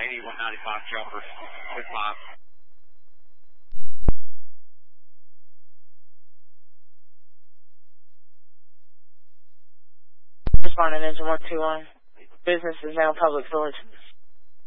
8195 jumper. Good 5. Responding engine 121. Business is now public storage.